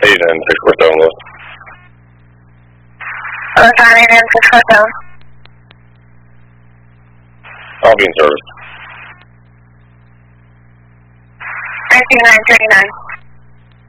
Asian, 647 Lewis. 647. I'll be in service. 92939.